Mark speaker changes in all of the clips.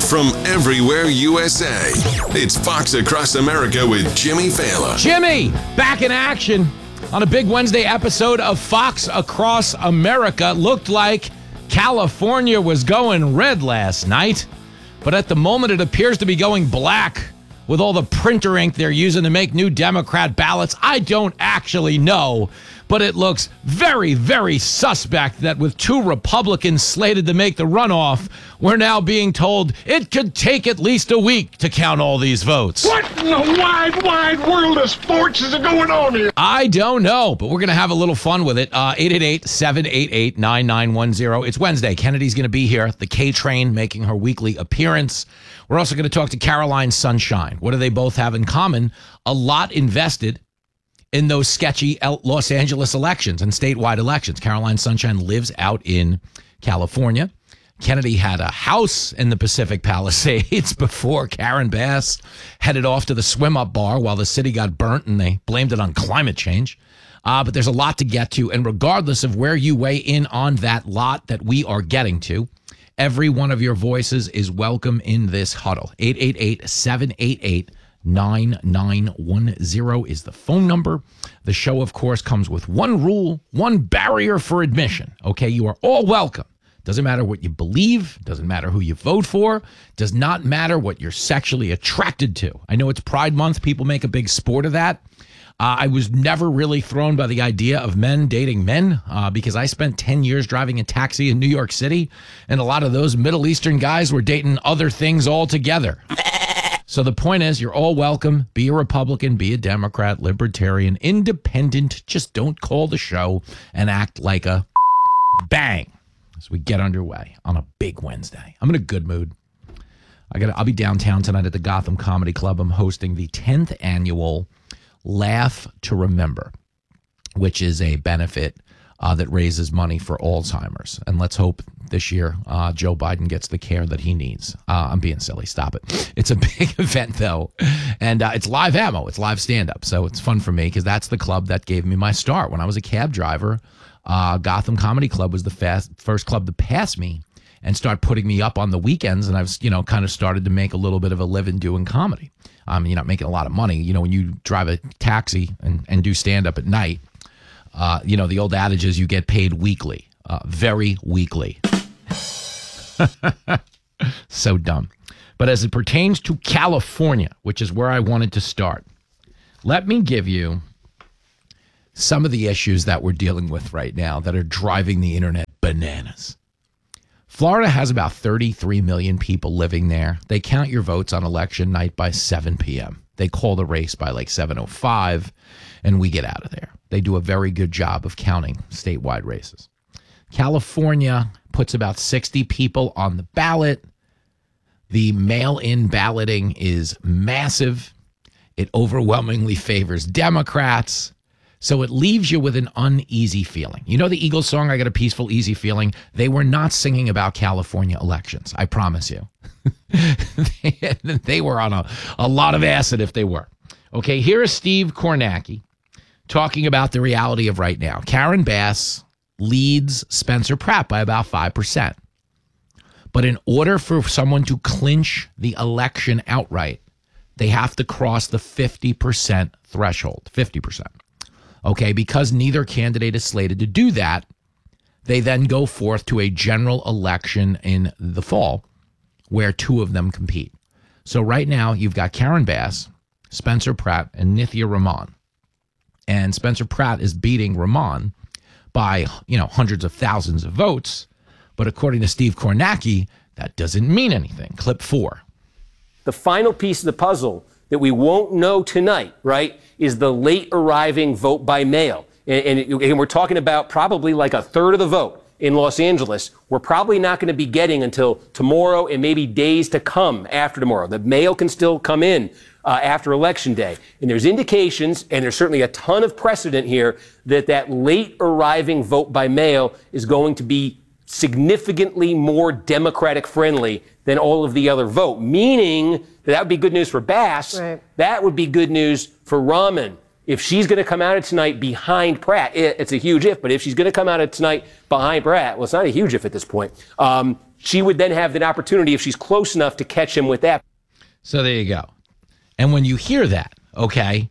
Speaker 1: from everywhere USA. It's Fox Across America with Jimmy Failla.
Speaker 2: Jimmy, back in action on a big Wednesday episode of Fox Across America. Looked like California was going red last night, but at the moment it appears to be going black with all the printer ink they're using to make new Democrat ballots. I don't actually know, but it looks very, very suspect that with two Republicans slated to make the runoff, we're now being told it could take at least a week to count all these votes.
Speaker 3: What in the wide, wide world of sports is going on here?
Speaker 2: I don't know, but we're going to have a little fun with it. 888-788-9910. It's Wednesday. Kennedy's going to be here. The K-Train making her weekly appearance. We're also going to talk to Caroline Sunshine. What do they both have in common? A lot invested in those sketchy Los Angeles elections and statewide elections. Caroline Sunshine lives out in California. Kennedy had a house in the Pacific Palisades before Karen Bass headed off to the swim-up bar while the city got burnt and they blamed it on climate change. But there's a lot to get to, and regardless of where you weigh in on that lot that we are getting to, every one of your voices is welcome in this huddle. 888-788-9910 is the phone number. The show, of course, comes with one rule, one barrier for admission. Okay, you are all welcome. Doesn't matter what you believe. Doesn't matter who you vote for. Does not matter what you're sexually attracted to. I know it's Pride Month. People make a big sport of that. I was never really thrown by the idea of men dating men because I spent 10 years driving a taxi in New York City, and a lot of those Middle Eastern guys were dating other things altogether. So the point is, you're all welcome. Be a Republican, be a Democrat, Libertarian, Independent. Just don't call the show and act like a bang as we get underway on a big Wednesday. I'm in a good mood. I'll be downtown tonight at the Gotham Comedy Club. I'm hosting the 10th annual Laugh to Remember, which is a benefit that raises money for Alzheimer's. And let's hope this year Joe Biden gets the care that he needs. I'm being silly. Stop it. It's a big event, though. And it's live ammo. It's live stand-up. So it's fun for me because that's the club that gave me my start. When I was a cab driver, Gotham Comedy Club was the first club to pass me and start putting me up on the weekends. And I've, kind of started to make a little bit of a living doing comedy. You're not making a lot of money. When you drive a taxi and do stand-up at night, the old adage is you get paid weekly, very weekly. So dumb. But as it pertains to California, which is where I wanted to start, let me give you some of the issues that we're dealing with right now that are driving the internet bananas. Florida has about 33 million people living there. They count your votes on election night by 7 p.m. They call the race by like 7:05, and we get out of there. They do a very good job of counting statewide races. California puts about 60 people on the ballot. The mail-in balloting is massive. It overwhelmingly favors Democrats. So it leaves you with an uneasy feeling. You know the Eagles song, I Got a Peaceful, Easy Feeling? They were not singing about California elections, I promise you. They were on a lot of acid if they were. Okay, here is Steve Kornacki talking about the reality of right now. Karen Bass leads Spencer Pratt by about 5%. But in order for someone to clinch the election outright, they have to cross the 50% threshold, 50%. Okay, because neither candidate is slated to do that, they then go forth to a general election in the fall where two of them compete. So right now, you've got Karen Bass, Spencer Pratt, and Nithya Raman. And Spencer Pratt is beating Raman by, hundreds of thousands of votes. But according to Steve Kornacki, that doesn't mean anything. Clip 4.
Speaker 4: The final piece of the puzzle that we won't know tonight, right, is the late arriving vote by mail. And we're talking about probably like a third of the vote in Los Angeles. We're probably not going to be getting until tomorrow and maybe days to come after tomorrow. The mail can still come in after Election Day. And there's indications, and there's certainly a ton of precedent here, that late arriving vote by mail is going to be significantly more Democratic friendly than all of the other vote, meaning that would be good news for Bass. Right. That would be good news for Raman. If she's going to come out of tonight behind Pratt, it's a huge if, but if she's going to come out of tonight behind Pratt, well, it's not a huge if at this point, she would then have the opportunity, if she's close enough, to catch him with that.
Speaker 2: So there you go. And when you hear that, okay,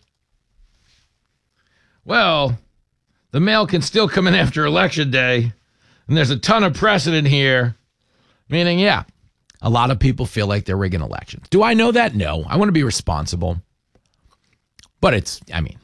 Speaker 2: well, the mail can still come in after Election Day, and there's a ton of precedent here, meaning, yeah, a lot of people feel like they're rigging elections. Do I know that? No. I want to be responsible. But it's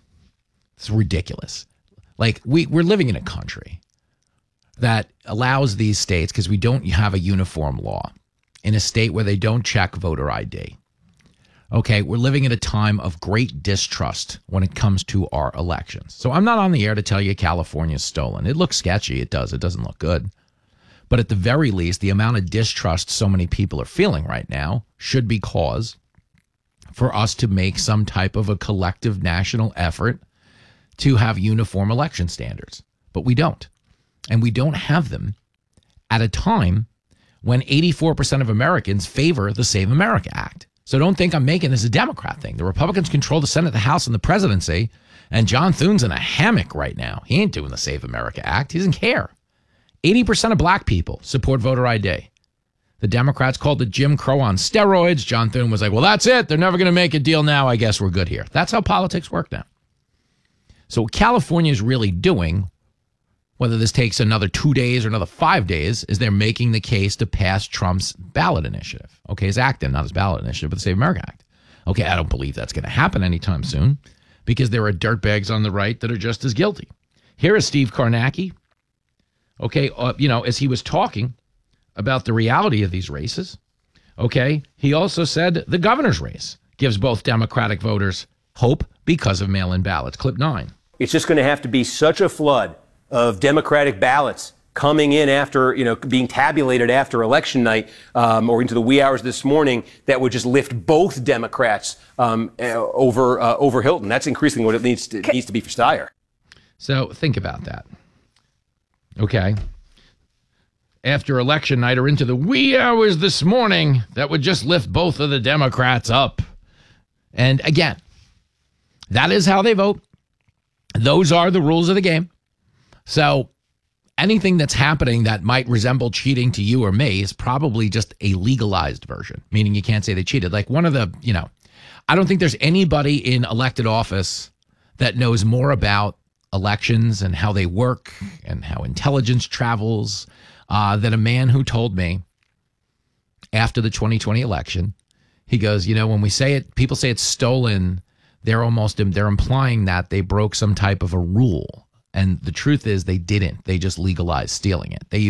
Speaker 2: ridiculous. Like, we're living in a country that allows these states, because we don't have a uniform law, in a state where they don't check voter ID. Okay, we're living in a time of great distrust when it comes to our elections. So I'm not on the air to tell you California's stolen. It looks sketchy. It does. It doesn't look good. But at the very least, the amount of distrust so many people are feeling right now should be cause for us to make some type of a collective national effort to have uniform election standards. But we don't. And we don't have them at a time when 84% of Americans favor the Save America Act. So don't think I'm making this a Democrat thing. The Republicans control the Senate, the House, and the presidency. And John Thune's in a hammock right now. He ain't doing the Save America Act. He doesn't care. 80% of black people support voter ID. The Democrats called it Jim Crow on steroids. John Thune was like, well, that's it. They're never going to make a deal now. I guess we're good here. That's how politics work now. So what California is really doing, whether this takes another 2 days or another 5 days, is they're making the case to pass Trump's ballot initiative. Okay, his act, not his ballot initiative, but the Save America Act. Okay, I don't believe that's going to happen anytime soon because there are dirtbags on the right that are just as guilty. Here is Steve Kornacki, okay, as he was talking about the reality of these races, okay, he also said the governor's race gives both Democratic voters hope because of mail-in ballots. Clip 9.
Speaker 4: It's just going to have to be such a flood of Democratic ballots coming in after, being tabulated after election night or into the wee hours this morning that would just lift both Democrats over Hilton. That's increasingly what it needs to be for Steyer.
Speaker 2: So think about that. Okay. After election night or into the wee hours this morning, that would just lift both of the Democrats up. And again, that is how they vote. Those are the rules of the game. So anything that's happening that might resemble cheating to you or me is probably just a legalized version, meaning you can't say they cheated. Like one of the, I don't think there's anybody in elected office that knows more about elections and how they work and how intelligence travels than a man who told me after the 2020 election. He goes, when we say it, people say it's stolen. They're implying that they broke some type of a rule. And the truth is they didn't. They just legalized stealing it. They